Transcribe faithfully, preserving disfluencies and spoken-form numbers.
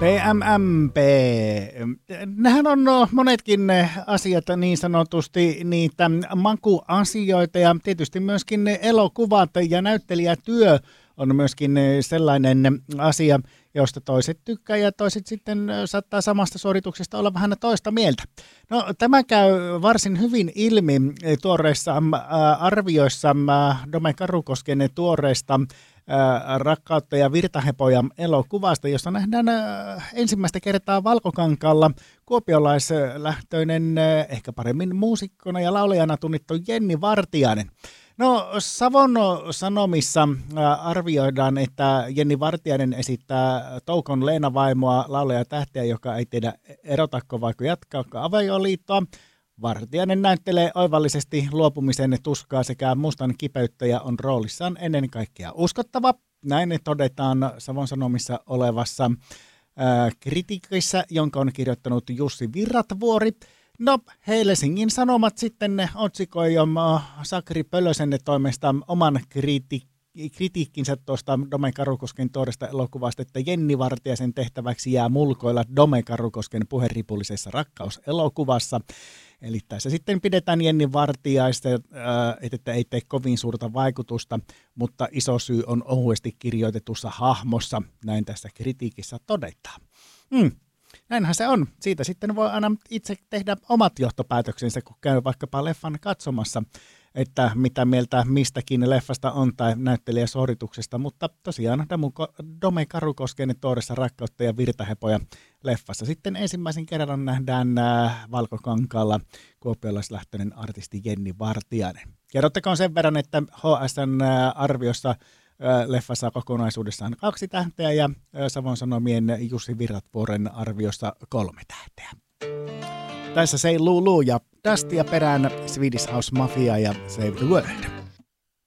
P M M P. Nähän on monetkin asiat niin sanotusti niitä makuasioita ja tietysti myöskin elokuvat ja näyttelijätyö on myöskin sellainen asia, josta toiset tykkää ja toiset sitten saattaa samasta suorituksesta olla vähän toista mieltä. No, tämä käy varsin hyvin ilmi tuoreissa arvioissa Dome Karukosken tuoreesta Rakkautta ja virtahepoja elokuvasta, jossa nähdään ensimmäistä kertaa Valkokankaalla kuopiolaislähtöinen, ehkä paremmin muusikkona ja laulajana tunnettu Jenni Vartiainen. No, Savon Sanomissa arvioidaan, että Jenni Vartiainen esittää Toukon Leena-vaimoa, laulaja tähteä, joka ei tiedä erotako vaikka jatkaako avioliittoa. Vartiainen näyttelee oivallisesti luopumisen tuskaa sekä mustan kipeyttä ja on roolissaan ennen kaikkea uskottava. Näin todetaan Savon Sanomissa olevassa ää, kritiikissä, jonka on kirjoittanut Jussi Virratvuori. No, Helsingin Sanomat sitten otsikoi jo Sakari Pölösen toimesta oman kriti- kritiikkinsä tuosta Dome Karukosken tuoreesta elokuvasta, että Jenni Vartiaisen tehtäväksi jää mulkoilla Dome Karukosken puheripullisessa rakkauselokuvassa. Eli tässä sitten pidetään Jenni Vartiaista, että ei tee kovin suurta vaikutusta, mutta iso syy on ohuesti kirjoitetussa hahmossa, näin tässä kritiikissä todetaan. Hmm. Näinhän se on. Siitä sitten voi aina itse tehdä omat johtopäätöksensä, kun käy vaikkapa leffan katsomassa, että mitä mieltä mistäkin leffasta on tai näyttelijäsuorituksesta, mutta tosiaan Dome Karukosken tuoreessa Rakkautta ja virtahepoja leffassa sitten ensimmäisen kerran nähdään Valkokankaalla kuopiolaislähtöinen artisti Jenni Vartiainen. Kerrottakoon sen verran, että H S:n arviossa leffa saa kokonaisuudessaan kaksi tähteä ja Savon Sanomien Jussi Virratvuoren arviossa kolme tähteä. Tässä Say Lulu ja Dusty ja perään Swedish House Mafia ja Save the World.